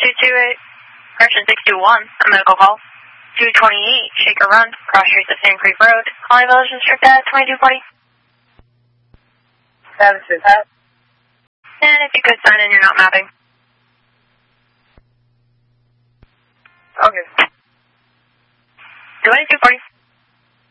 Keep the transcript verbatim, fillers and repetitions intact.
two two eight, correction six two one, a medical call. two twenty-eight, Shaker Run, cross streets of Sand Creek Road, calling Village District at twenty-two forty. Seven two that. And if you could sign in, you're not mapping. Okay.